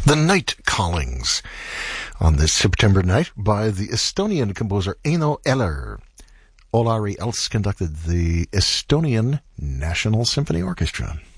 The Night Callings on this September night by the Estonian composer Eino Eller. Olari Elts conducted the Estonian National Symphony Orchestra.